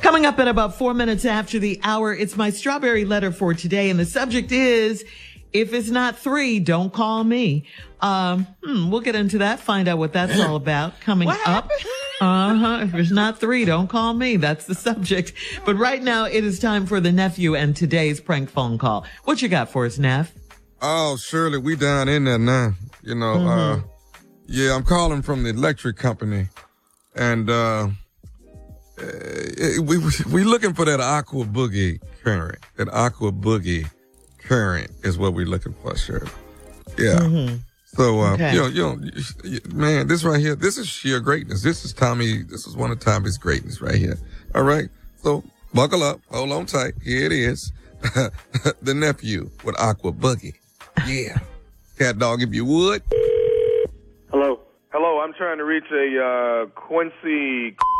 Coming up in about 4 minutes after the hour, it's my strawberry letter for today. And the subject is, if it's not 3, don't call me. We'll get into that, find out what that's all about coming up. If it's not 3, don't call me. That's the subject. But right now it is time for the nephew and today's prank phone call. What you got for us, Neff? Oh, Shirley, we down in there now. You know, yeah, I'm calling from the electric company. And, we looking for that aqua boogie current. That aqua boogie current is what we're looking for, Shirley. Yeah. So, Okay. man, this right here, this is sheer greatness. This is one of Tommy's greatness right here. All right. So buckle up. Hold on tight. Here it is. The nephew with aqua boogie. Yeah. Cat dog, if you would. Hello, I'm trying to reach a Quincy